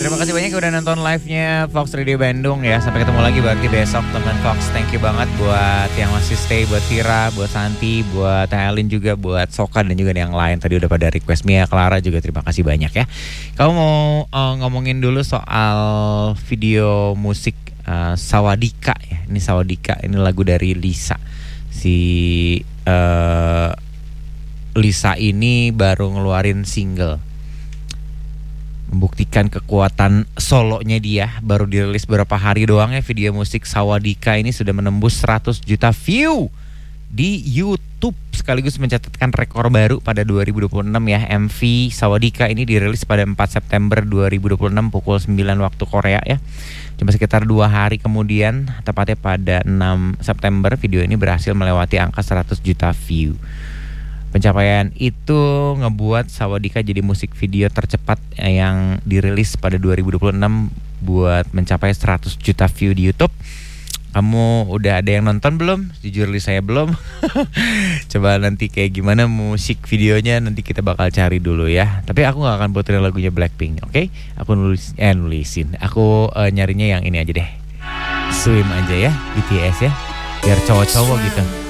Terima kasih banyak udah nonton live-nya Fox Radio Bandung ya. Sampai ketemu lagi berarti besok teman Fox. Thank you banget buat yang masih stay, buat Tira, buat Santi, buat Elin juga, buat Soka dan juga yang lain. Tadi udah pada request Mia, Clara juga terima kasih banyak ya. Kamu mau ngomongin dulu soal video musik Sawadika ya. Ini Sawadika, ini lagu dari Lisa. Si Lisa ini baru ngeluarin single, membuktikan kekuatan solonya dia. Baru dirilis beberapa hari doang ya, video musik Sawadika ini sudah menembus 100 juta view di YouTube, sekaligus mencatatkan rekor baru pada 2026 ya. MV Sawadika ini dirilis pada 4 September 2026 pukul 9 waktu Korea ya. Cuma sekitar 2 hari kemudian, tepatnya pada 6 September, video ini berhasil melewati angka 100 juta view. Pencapaian itu ngebuat Sawadika jadi musik video tercepat yang dirilis pada 2026 buat mencapai 100 juta view di YouTube. Kamu udah ada yang nonton belum? Jujur saya belum. Coba nanti kayak gimana musik videonya nanti kita bakal cari dulu ya. Tapi aku gak akan puterin lagunya Blackpink, oke? Aku nulisin. Aku nyarinya yang ini aja deh. Swim aja ya, BTS ya. Biar cowok-cowok gitu.